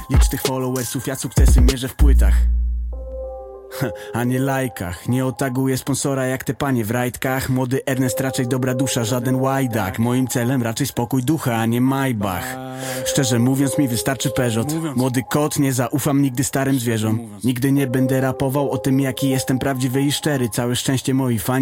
licznych followersów, ja sukcesy mierzę w płytach, a nie lajkach. Nie otaguję sponsora jak te panie w rajtkach. Młody Ernest raczej dobra dusza, żaden łajdak. Moim celem raczej spokój ducha, a nie Maybach. Szczerze mówiąc mi wystarczy Peugeot. Młody kot, nie zaufam nigdy starym zwierzom. Nigdy nie będę rapował o tym jaki jestem prawdziwy i szczery. Całe szczęście moi fani